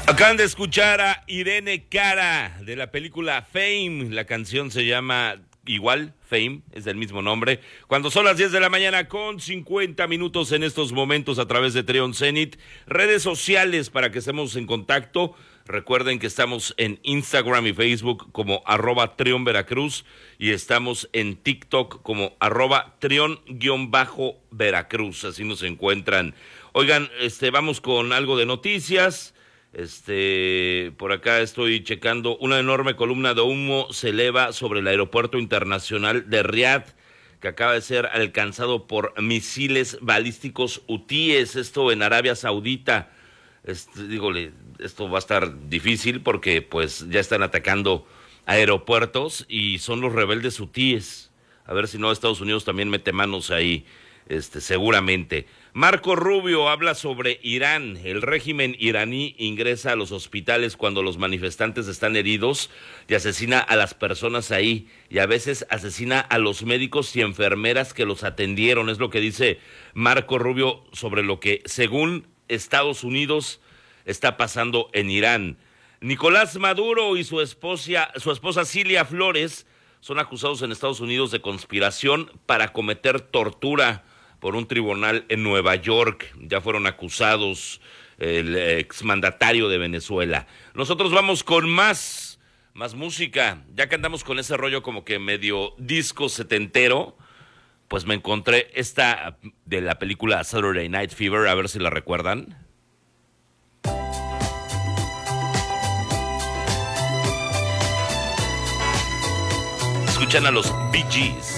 Acaban de escuchar a Irene Cara de la película Fame. La canción se llama igual, Fame, es del mismo nombre. Cuando son las 10 de la mañana con 50 minutos en estos momentos a través de Trion Zenit. Redes sociales para que estemos en contacto. Recuerden que estamos en Instagram y Facebook como @TrionVeracruz y estamos en TikTok como @Trion_Veracruz. Así nos encuentran. Oigan, vamos con algo de noticias. Por acá estoy checando, una enorme columna de humo se eleva sobre el aeropuerto internacional de Riad, que acaba de ser alcanzado por misiles balísticos hutíes, esto en Arabia Saudita. Esto va a estar difícil porque pues ya están atacando aeropuertos y son los rebeldes hutíes. A ver si no Estados Unidos también mete manos ahí, seguramente. Marco Rubio habla sobre Irán. El régimen iraní ingresa a los hospitales cuando los manifestantes están heridos y asesina a las personas ahí, y a veces asesina a los médicos y enfermeras que los atendieron. Es lo que dice Marco Rubio sobre lo que, según Estados Unidos, está pasando en Irán. Nicolás Maduro y su esposa Cilia Flores son acusados en Estados Unidos de conspiración para cometer tortura por un tribunal en Nueva York. Ya fueron acusados el exmandatario de Venezuela. Nosotros vamos con más música. Ya que andamos con ese rollo como que medio disco setentero, pues me encontré esta de la película Saturday Night Fever, a ver si la recuerdan. Escuchan a los Bee Gees.